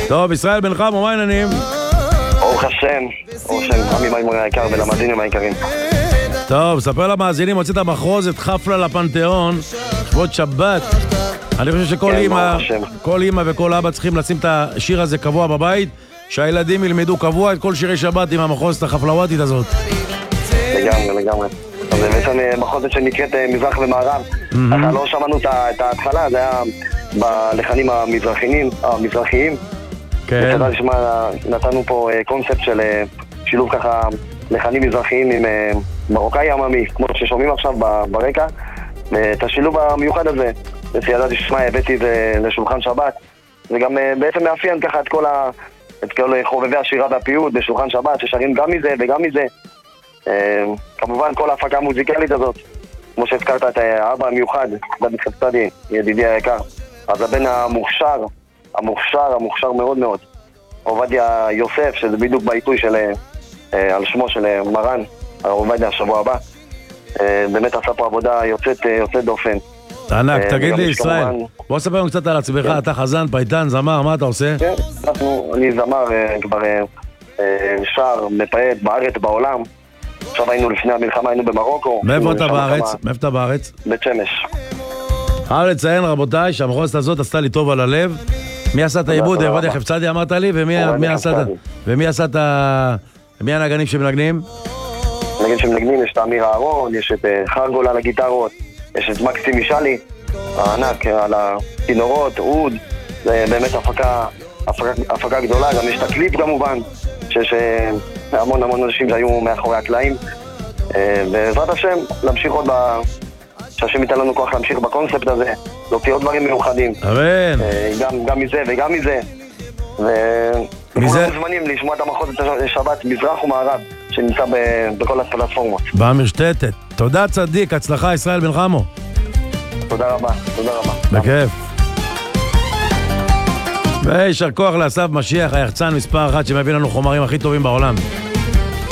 טוב, ישראל בן חמו, מה העניינים? ברוך השם, עמי מימון היקר ולמאזינים היקרים. טוב, ספר למאזינים, הוצאת מחרוזת חפלה לפנתיאון, שבועות שבת. אני חושב שכל אימא וכל אבא צריכים לשים את השיר הזה קבוע בבית, שהילדים ילמדו קבוע את כל שירי שבת עם המחרוזת החפלוואטית הזאת. לגמרי. זה בעצם מחרוזת שנקראת מזרח ומערב. אתה לא שמענו את ההתחלה, זה היה בלחנים המזרחיים. כן. נתנו פה קונספט של שילוב ככה לחנים מזרחיים עם מרוקאי עממי, כמו ששומעים עכשיו ברקע, ואת השילוב המיוחד הזה, ידעתי ששמע, הבאתי את זה לשולחן שבת, זה גם בעצם מאפיין ככה את כל חובבי השירה והפיוט בשולחן שבת, ששרים גם מזה וגם מזה. כמובן כל ההפקה המוזיקלית הזאת, כמו שהזכרת את האבא המיוחד, דוד חסדי, ידידי היקר, אז הבן המוכשר מאוד מאוד, עובדיה יוסף, שזה בדיוק בעיתוי של, על שמו של מרן, עובדיה השבוע הבא, באמת עשה פה עבודה יוצאת דופן. ענק, תגיד לי ישראל, בוא ספר לנו קצת על עצמך, אתה חזן, פייטן, זמר, מה אתה עושה? כן, אני זמר כבר שר, מפייט בארץ, בעולם. עכשיו לפני המלחמה היינו במרוקו. מאיפה אתה בארץ? בית שמש. חייב לציין רבותיי שהמחרוזת הזאת עשתה לי טוב על הלב. מי עשה את העיבוד? עובדיה חפצדי אמרת לי, ומי עשה את מי הנגנים שמנגנים? הנגנים שמנגנים יש את אמיר אהרון, יש את חרגול על הגיטרות, יש את מקסי מישלי הענק על הכינורות, אוד. זה באמת הפקה גדולה, גם יש את הקליפ כמובן, שיש המון אנשים שהיו מאחורי הקלעים, ובעזרת השם להמשיך עוד שהשם ייתן לנו כוח להמשיך בקונספט הזה, להוציא עוד דברים מיוחדים. אמן. גם מזה וגם מזה. וכולם מוזמנים לשמוע את המחרוזת שבת מזרח ומערב, שנמצא בכל הפלטפורמות. במרשתת. תודה צדיק, הצלחה ישראל בן חמו. תודה רבה. בכיף. וישר כוח לאסף משיח, היחצן מספר 1 שמביא לנו חומרים הכי טובים בעולם.